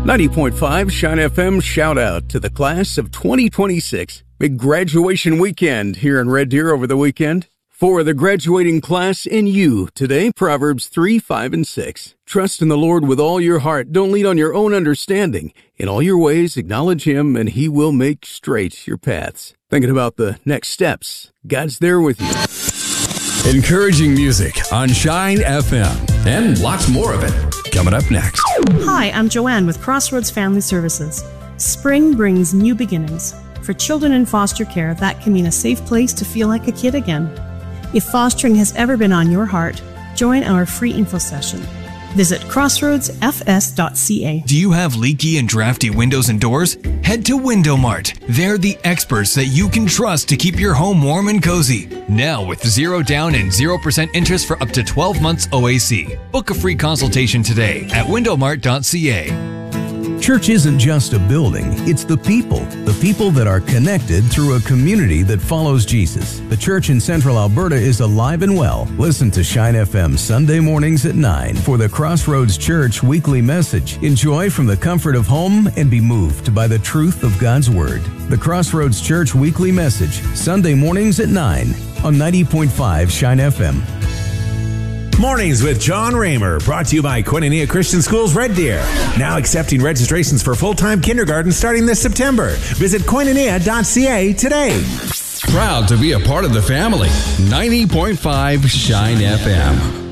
90.5 Shine FM shout out to the class of 2026. Big graduation weekend here in Red Deer over the weekend. For the graduating class in you today, Proverbs 3, 5, and 6. Trust in the Lord with all your heart. Don't lean on your own understanding. In all your ways, acknowledge Him, and He will make straight your paths. Thinking about the next steps, God's there with you. Encouraging music on Shine FM, and lots more of it coming up next. Hi, I'm Joanne with Crossroads Family Services. Spring brings new beginnings. For children in foster care, that can mean a safe place to feel like a kid again. If fostering has ever been on your heart, join our free info session. Visit crossroadsfs.ca. Do you have leaky and drafty windows and doors? Head to Window Mart. They're the experts that you can trust to keep your home warm and cozy. Now with 0 down and 0% interest for up to 12 months OAC. Book a free consultation today at windowmart.ca. Church isn't just a building, it's the people that are connected through a community that follows Jesus. The church in Central Alberta is alive and well. Listen to Shine FM Sunday mornings at 9 for the Crossroads Church weekly message. Enjoy from the comfort of home and be moved by the truth of God's Word. The Crossroads Church weekly message, Sunday mornings at 9 on 90.5 Shine FM. Mornings with John Raymer, brought to you by Koinonia Christian Schools Red Deer. Now accepting registrations for full-time kindergarten starting this September. Visit koinonia.ca today. Proud to be a part of the family. 90.5 Shine FM.